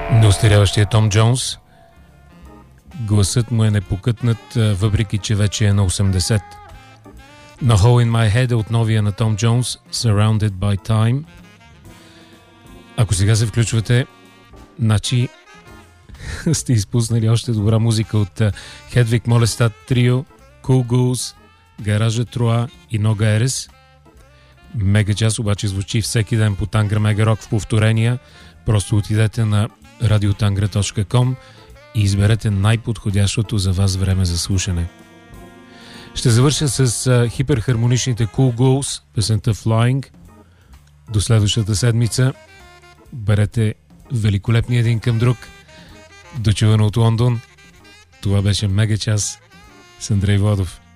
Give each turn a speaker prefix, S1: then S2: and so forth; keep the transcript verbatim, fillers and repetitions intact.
S1: Неостаряващия Том Джонс. Гласът му е непокътнат, въпреки че вече е на осемдесет. No Hole in My Head е от новия на Том Джонс, Surrounded by Time. Ако сега се включвате, значи сте изпуснали още добра музика от Хедвиг Молестат Трио, Cool Ghouls, Гаража Троа и Нога Ерес. Мега час обаче звучи всеки ден по Тангра Мега Рок в повторения. Просто отидете на радиотангра точка ком и изберете най-подходящото за вас време за слушане. Ще завърша с а, хиперхармоничните Cool Ghouls, песента Flying. До следващата седмица. Берете великолепни един към друг. Дочуване от Лондон. Това беше Мега час с Андрей Водов.